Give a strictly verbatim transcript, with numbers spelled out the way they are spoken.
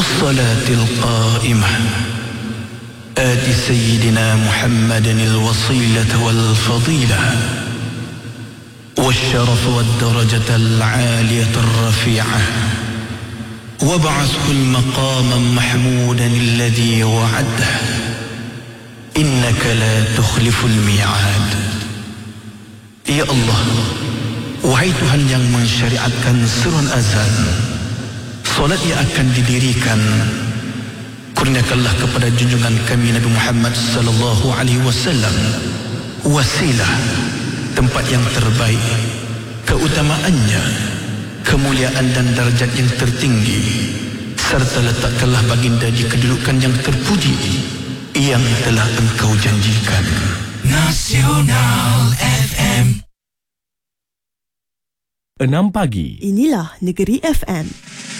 والصلاة القائمة آت سيدنا محمد الوصيلة والفضيلة والشرف والدرجة العالية الرفيعة وابعثه المقاما محمودا الذي وعده إنك لا تخلف الميعاد. Ya Allah, wahai Tuhan yang mensyariatkan seruan azan, solat yang akan didirikan, kurniakanlah kepada junjungan kami Nabi Muhammad sallallahu alaihi wasallam wasilah, tempat yang terbaik, keutamaannya, kemuliaan dan darjat yang tertinggi, serta letakkanlah baginda di kedudukan yang terpuji yang telah engkau janjikan. Nasional F M enam pagi. Inilah Negeri F M.